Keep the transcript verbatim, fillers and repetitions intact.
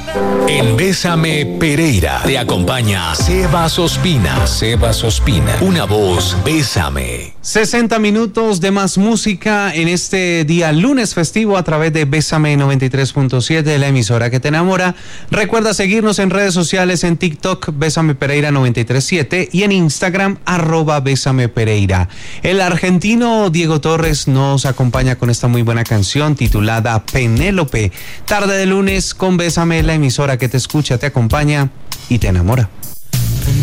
En Bésame Pereira te acompaña Sebas Ospina. Sebas Ospina, una voz Bésame. sesenta minutos de más música en este día lunes festivo a través de Bésame noventa y tres punto siete, la emisora que te enamora. Recuerda seguirnos en redes sociales, en TikTok Bésame Pereira noventa y tres punto siete y en Instagram arroba Bésame Pereira. El argentino Diego Torres nos acompaña con esta muy buena canción titulada Penélope. Tarde de lunes con Bésame, la emisora que te escucha, te acompaña y te enamora.